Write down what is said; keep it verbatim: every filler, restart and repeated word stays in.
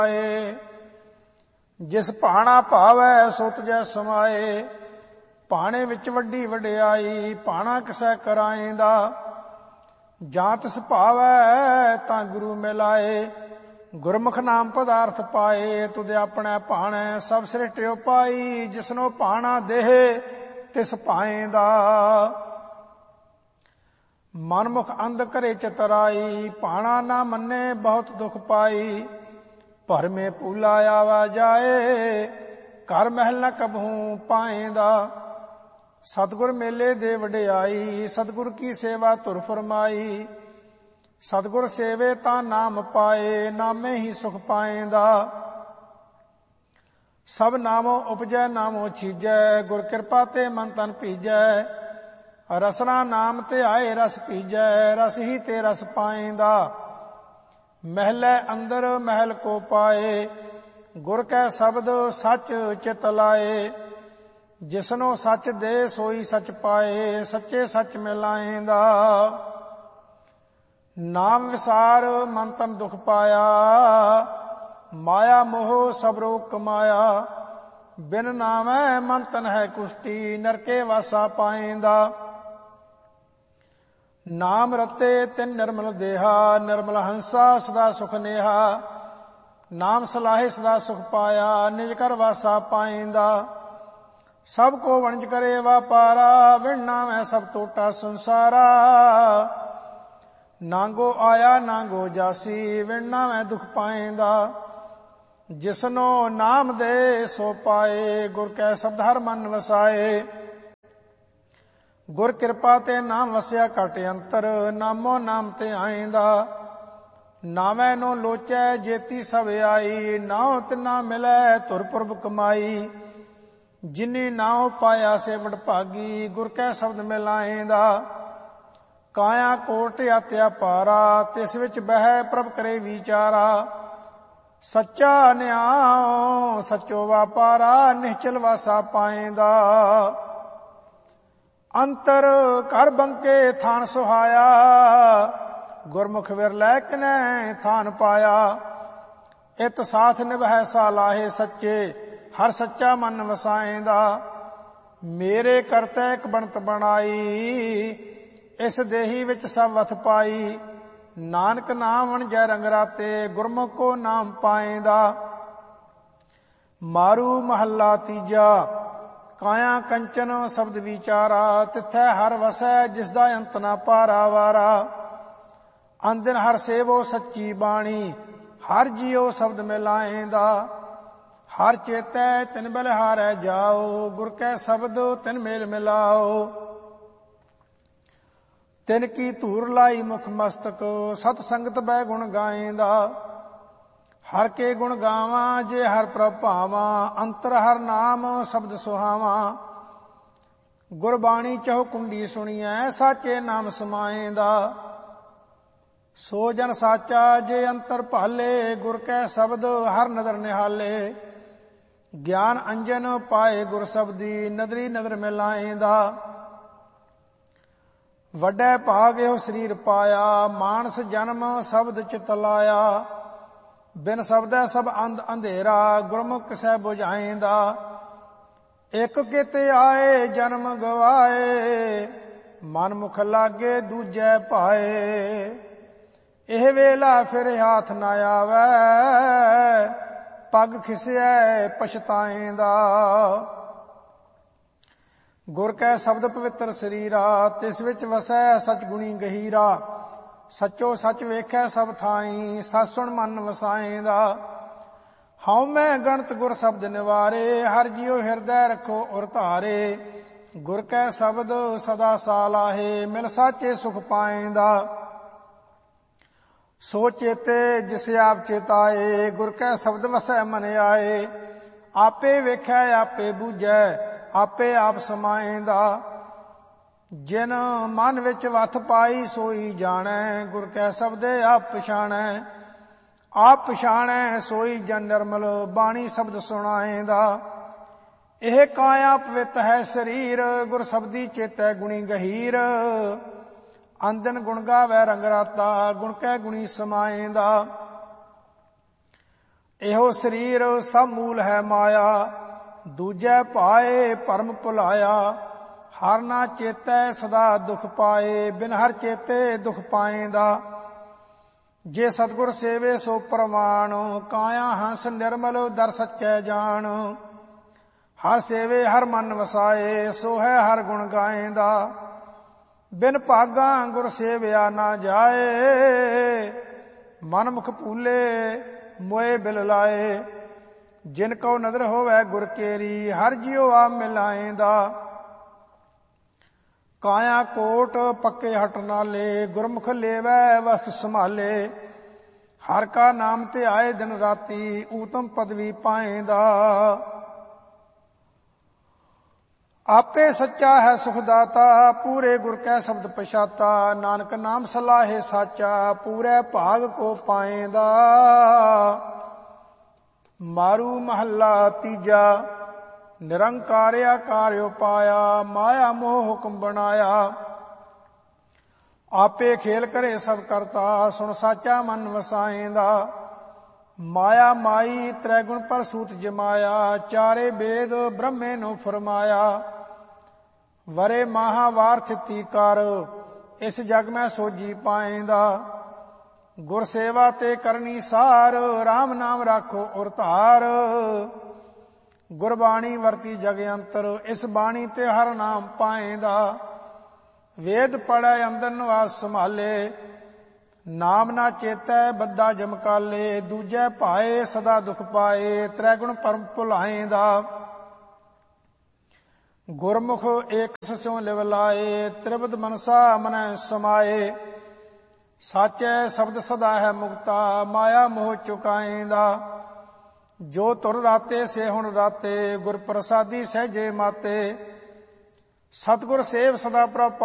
ਜਿਸ ਭਾਣਾ ਭਾਵੈ ਸੋ ਤੁਜੈ ਸਮਾਏ। ਭਾਣੇ ਵਿੱਚ ਵੱਡੀ ਵਡਿਆਈ ਭਾਣਾ ਕਿਸੈ ਕਰਾਏਂਦਾ। ਜਾਂ ਤਿਸ ਭਾਵੈ ਤਾਂ ਗੁਰੂ ਮਿਲਾਏ। ਗੁਰਮੁਖ ਨਾਮ ਪਦਾਰਥ ਪਾਏ। ਤੁਧ ਆਪਣੇ ਭਾਣੈ ਸਭ ਸ੍ਰਿਸ਼ਟਿਓ ਪਾਈ। ਜਿਸਨੋ ਭਾਣਾ ਦੇਹ ਤਿਸ ਪਾਏਂਦਾ। ਮਨਮੁਖ ਅੰਧ ਕਰੇ ਚਤਰਾਈ। ਭਾਣਾ ਨਾ ਮੰਨੇ ਬਹੁਤ ਦੁਖ ਪਾਈ। ਭਰਮੇ ਪੂਲਾ ਆਵਾ ਜਾਏ। ਘਰ ਮਹਿਲ ਨ ਕਬਹੂ ਪਾਏਂਦਾ। ਸਤਿਗੁਰ ਮੇਲੇ ਦੇ ਵਡਿਆਈ। ਸਤਿਗੁਰ ਕੀ ਸੇਵਾ ਧੁਰ ਫਰਮਾਈ। ਸਤਿਗੁਰ ਸੇਵੇ ਤਾਂ ਨਾਮ ਪਾਏ। ਨਾਮੇ ਹੀ ਸੁਖ ਪਾਏਂਦਾ। ਸਭ ਨਾਮੋ ਉਪਜੈ ਨਾਮੋ ਚੀਜੈ। ਗੁਰ ਕਿਰਪਾ ਤੇ ਮਨ ਤਨ ਭੀਜੈ। ਰਸਨਾ ਨਾਮ ਤੇ ਆਏ ਰਸ ਭੀਜੈ। ਰਸ ਹੀ ਤੇ ਰਸ ਪਾਏਂਦਾ। ਮਹਿਲੇ ਅੰਦਰ ਮਹਿਲ ਕੋ ਪਾਏ। ਗੁਰ ਕੈ ਸ਼ਬਦ ਸੱਚ ਚਿਤ ਲਾਏ। ਜਿਸਨੋ ਸੱਚ ਦੇ ਸੋਈ ਸੱਚ ਪਾਏ। ਸੱਚੇ ਸੱਚ ਮਿਲਾਏਂਦਾ। ਨਾਮ ਵਿਸਾਰ ਮਨ ਤਨ ਦੁਖ ਪਾਇਆ। ਮਾਇਆ ਮੋਹ ਸਭ ਰੋਗ ਕਮਾਇਆ। ਬਿਨ ਨਾਮੈ ਮਨ ਤਨ ਹੈ ਕੁਸ਼ਟੀ। ਨਰਕੇ ਵਾਸਾ ਪਾਏਂਦਾ। ਨਾਮ ਰਤੇ ਤਿਨ ਨਿਰਮਲ ਦੇਹਾ। ਨਿਰਮਲ ਹੰਸਾ ਸਦਾ ਸੁਖ ਨੇਹਾ। ਨਾਮ ਸਲਾਹੇ ਸਦਾ ਸੁਖ ਪਾਇਆ। ਨਿਜ ਕਰ ਵਾਸਾ ਪਾਏਂਦਾ। ਸਭ ਕੋ ਵਣਜ ਕਰੇ ਵਾਪਾਰਾ। ਵਿਣ ਨਾਮੈ ਸਭ ਟੋਟਾ ਸੰਸਾਰਾ। ਨਾਂਗੋ ਆਇਆ ਨਾਂਗੋ ਜਾਸੀ। ਵਿਣ ਨਾਮੈ ਦੁਖ ਪਾਏਂਦਾ। ਜਿਸਨੋ ਨਾਮ ਦੇ ਸੋ ਪਾਏ। ਗੁਰ ਕੈ ਸ਼ਬਦ ਹਰ ਮਨ ਵਸਾਏ। ਗੁਰ ਕਿਰਪਾ ਤੇ ਨਾਮ ਵਸਿਆ ਘਟ ਅੰਤਰ। ਨਾਮੋ ਨਾਮ ਤੇ ਆਏਂਦਾ। ਨਾਮੈ ਨੋ ਲੋਚੈ ਜੇਤੀ ਸਭ ਆਈ। ਨਾਉ ਤਿਨਾ ਮਿਲੈ ਧੁਰ ਪੁਰਬ ਕਮਾਈ। ਜਿਨੀ ਨਾਉ ਪਾਇਆ ਸੇ ਵਡ ਭਾਗੀ। ਗੁਰ ਕੈ ਸ਼ਬਦ ਮਿਲਾਏਂਦਾ। ਕਾਇਆ ਕੋਟ ਆਤਿਆ ਪਾਰਾ। ਤਿਸ ਵਿੱਚ ਬਹਿ ਪ੍ਰਭ ਕਰੇ ਵਿਚਾਰਾ। ਸੱਚਾ ਨਿਆਉ ਸੱਚੋ ਵਾਪਾਰਾ। ਨਿਹਚਲ ਵਾਸਾ ਪਾਏਂਦਾ। ਅੰਤਰ ਘਰ ਬੰਕੇ ਥਾਨ ਸੁਹਾਇਆ। ਗੁਰਮੁਖ ਵਿਰਲੈ ਕਿਨੈ ਥਾਨ ਪਾਇਆ। ਇਤ ਸਾਥ ਨਿਭੈ ਸਾਲਾਹੇ ਸੱਚੇ। ਹਰ ਸੱਚਾ ਮਨ ਵਸਾਏਂਦਾ। ਮੇਰੇ ਕਰਤੈ ਇੱਕ ਬਣਤ ਬਣਾਈ। ਇਸ ਦੇਹੀ ਵਿੱਚ ਸਭ ਵਥ ਪਾਈ। ਨਾਨਕ ਨਾਮ ਵਣਜੈ ਰੰਗ ਰਾਤੇ। ਗੁਰਮੁਖ ਕੋ ਨਾਮ ਪਾਏਂਦਾ। ਮਾਰੂ ਮਹੱਲਾ ਤੀਜਾ। ਕਾਇਆ ਕੰਚਨ ਸ਼ਬਦ ਵਿਚਾਰਾ। ਤਿਥੈ ਹਰ ਵਸੈ ਜਿਸ ਦਾ ਅੰਤ ਨਾ ਪਾਰਾ ਵਾਰਾ। ਅੰਦਿਨ ਹਰ ਸੇਵੋ ਸੱਚੀ ਬਾਣੀ। ਹਰ ਜੀਉ ਸ਼ਬਦ ਮਿਲਾਏਂਦਾ। ਹਰ ਚੇਤੈ ਤਿਨ ਬਲਿਹਾਰੈ ਜਾਓ। ਗੁਰ ਕੈ ਸ਼ਬਦ ਤਿਨ ਮੇਲ ਮਿਲਾਓ। ਤਿਨ ਕੀ ਧੂਰ ਲਾਈ ਮੁਖ ਮਸਤਕ। ਸਤ ਸੰਗਤ ਬੈ ਗੁਣ ਗਾਏਂਦਾ। ਹਰ ਕੇ ਗੁਣ ਗਾਵਾਂ ਜੇ ਹਰ ਪ੍ਰਭ ਭਾਵਾਂ। ਅੰਤਰ ਹਰ ਨਾਮ ਸ਼ਬਦ ਸੁਹਾਵਾਂ। ਗੁਰਬਾਣੀ ਚਹੁ ਕੁੰਡੀ ਸੁਣੀਐ। ਸਾਚੇ ਨਾਮ ਸਮਾਏਂਦਾ। ਸੋ ਜਨ ਸਾਚਾ ਜੇ ਅੰਤਰ ਭਾਲੇ। ਗੁਰ ਕੈ ਸ਼ਬਦ ਹਰ ਨਦਰ ਨਿਹਾਲੇ। ਗਿਆਨ ਅੰਜਨ ਪਾਏ ਗੁਰ ਸ਼ਬਦੀ। ਨਦਰੀ ਨਦਰ ਮਿਲਾਏਂਦਾ। ਵੱਡੇ ਭਾਗ ਇਹੋ ਸਰੀਰ ਪਾਇਆ। ਮਾਨਸ ਜਨਮ ਸ਼ਬਦ ਚਿਤ ਲਾਇਆ। ਬਿਨ ਸ਼ਬਦੈ ਸਭ ਅੰਧ ਅੰਧੇਰਾ। ਗੁਰਮੁਖ ਕਿਸੈ ਬੁਝਾਏਂਦਾ। ਇੱਕ ਕਿਤੇ ਆਏ ਜਨਮ ਗਵਾਏ। ਮਨ ਮੁਖ ਲਾਗੇ ਦੂਜੈ ਭਾਏ। ਇਹ ਵੇਲਾ ਫਿਰ ਹਾਥ ਨਾ ਆਵੈ। ਪੱਗ ਖਿਸਿਐ ਪਛਤਾਏਂਦਾ। ਗੁਰ ਕੈ ਸ਼ਬਦ ਪਵਿੱਤਰ ਸਰੀਰਾ। ਤਿਸ ਵਿੱਚ ਵਸੈ ਸਚ ਗੁਣੀ ਗਹੀਰਾ। ਸੱਚੋ ਸੱਚ ਵੇਖੈ ਸਭ ਥਾਈ। ਸਤ ਸੁਣ ਮਨ ਵਸਾਏਂਦਾ। ਹਉ ਮੈਂ ਗਣਤ ਗੁਰ ਸ਼ਬਦ ਨਿਵਾਰੇ। ਹਰ ਜੀਉ ਹਿਰਦੈ ਰੱਖੋ ਉਰ ਧਾਰੇ। ਗੁਰ ਕੈ ਸ਼ਬਦ ਸਦਾ ਸਾਲਾਹੇ। ਮਿਲ ਸਾਚੇ ਸੁਖ ਪਾਏਂਦਾ। ਸੋ ਚੇਤੇ ਜਿਸ ਆਪ ਚੇਤਾਏ। ਗੁਰ ਕੈ ਸ਼ਬਦ ਵਸੈ ਮਨ ਆਏ। ਆਪੇ ਵੇਖੈ ਆਪੇ ਬੂਝੈ। ਆਪੇ ਆਪ ਸਮਾਏਂਦਾ। ਜਿਨ ਮਨ ਵਿੱਚ ਵਥ ਪਾਈ ਸੋਈ ਜਾਣੈ। ਗੁਰ ਕੈ ਸ਼ਬਦੇ ਆਪ ਪਛਾਣੈ। ਆਪ ਪਛਾਣੈ ਸੋਈ ਜਨ ਨਿਰਮਲ। ਬਾਣੀ ਸ਼ਬਦ ਸੁਣਾਏਂਦਾ। ਇਹ ਕਾਇਆ ਪਵਿੱਤ ਹੈ ਸਰੀਰ। ਗੁਰ ਸ਼ਬਦੀ ਚੇਤੈ ਗੁਣੀ ਗਹੀਰ। ਅੰਦਨ ਗੁਣ ਗਾਵੈ ਰੰਗ ਰਾਤਾ। ਗੁਣ ਕੈ ਗੁਣੀ ਸਮਾਏਂਦਾ। ਇਹੋ ਸਰੀਰ ਸਭ ਮੂਲ ਹੈ ਮਾਇਆ, ਦੂਜੈ ਭਾਏ ਭਰਮ ਭੁਲਾਇਆ। ਹਰ ਨਾ ਚੇਤੈ ਸਦਾ ਦੁਖ ਪਾਏ, ਬਿਨ ਹਰ ਚੇਤੇ ਦੁਖ ਪਾਏਂਦਾ। ਜੇ ਸਤਿਗੁਰ ਸੇਵੇ ਸੋ ਪ੍ਰਵਾਣ, ਕਾਇਆ ਹੰਸ ਨਿਰਮਲ ਦਰ ਸੱਚੈ ਜਾਣ। ਹਰ ਸੇਵੇ ਹਰ ਮਨ ਵਸਾਏ, ਸੋ ਹੈ ਹਰ ਗੁਣ ਗਾਏਂਦਾ। ਬਿਨ ਭਾਗਾ ਗੁਰ ਸੇਵਿਆ ਨਾ ਜਾਏ, ਮਨ ਮੁਖ ਭੂਲੇ ਮੋਏ ਬਿਲ ਲਾਏ। ਜਿਨ ਕਉ ਨਦਰ ਹੋਵੈ ਗੁਰ ਕੇਰੀ, ਹਰ ਜਿਉ ਆ ਮਿਲਾਏਂਦਾ। ਕਾਇਆ ਕੋਟ ਪੱਕੇ ਹਟ ਨਾਲੇ, ਗੁਰਮੁਖ ਲੇਵੈ ਵਸਤ ਸੰਭਾਲੇ। ਹਰ ਕਾ ਨਾਮ ਤੇ ਆਏ ਦਿਨ ਰਾਤੀ, ਊਤਮ ਪਦਵੀ ਪਾਏਂਦਾ। ਆਪੇ ਸੱਚਾ ਹੈ ਸੁਖ ਦਾਤਾ, ਪੂਰੇ ਗੁਰ ਕੈ ਸ਼ਬਦ ਪਛਾਤਾ। ਨਾਨਕ ਨਾਮ ਸਲਾਹੇ ਸਾਚਾ, ਪੂਰੇ ਭਾਗ ਕੋ ਪਾਏਂਦਾ। ਮਾਰੂ ਮਹੱਲਾ ਤੀਜਾ। ਨਿਰੰਕਾਰ ਆਕਾਰ ਉਪਾਇਆ, ਮਾਇਆ ਮੋਹ ਹੁਕਮ ਬਣਾਇਆ। ਆਪੇ ਖੇਲ ਕਰੇ ਸਭ ਕਰਤਾ, ਸੁਣ ਸਾਚਾ ਮਨ ਵਸਾਏਂਦਾ। ਮਾਇਆ ਮਾਈ ਤ੍ਰੈ ਗੁਣ ਪਰ ਸੂਤ ਜਮਾਇਆ, ਚਾਰੇ ਵੇਦ ਬ੍ਰਹਮੇ ਨੂੰ ਫਰਮਾਇਆ। ਵਰੇ ਮਹਾਵਾਰ ਥਿਤੀ ਕਰ, ਇਸ ਜਗ ਮੈਂ ਸੋਜੀ ਪਾਏਂਦਾ। ਗੁਰ ਸੇਵਾ ਤੇ ਕਰਨੀ ਸਾਰ, ਰਾਮ ਨਾਮ ਰਾਖੋ ਔਰ ਧਾਰ। ਗੁਰਬਾਣੀ ਵਰਤੀ ਜਗ ਅੰਤਰ, ਇਸ ਬਾਣੀ ਤੇ ਹਰ ਨਾਮ ਪਾਏਂਦਾ। ਵੇਦ ਪੜ੍ਹੈ ਅੰਦਰ ਨਿਵਾਸ ਸੰਭਾਲੇ, ਨਾਮ ਨਾ ਚੇਤੈ ਬੱਧਾ ਜਮਕਾਲੇ। ਦੂਜੈ ਭਾਏ ਸਦਾ ਦੁਖ ਪਾਏ, ਤ੍ਰੈ ਗੁਣ ਪਰਮ ਭੁਲਾਏਂਦਾ। ਗੁਰਮੁਖ ਏਕ ਸਸਿਉ ਲਿਵ ਲਾਏ, ਤ੍ਰਿਪਦ ਮਨਸਾ ਮਨੈ ਸਮਾਏ। ਸਾਚੈ ਸ਼ਬਦ ਸਦਾ ਹੈ ਮੁਕਤਾ, ਮਾਇਆ ਮੋਹ ਚੁਕਾਏਂਦਾ। ਜੋ ਤੁਰ ਰਾਤੇ ਸੇ ਹੁਣ ਰਾਤੇ, ਗੁਰ ਪ੍ਰਸਾਦੀ ਸਹਿਜੇ ਮਾਤੇ। ਸਤਿਗੁਰ ਸੇਵ ਸਦਾ ਪ੍ਰਭ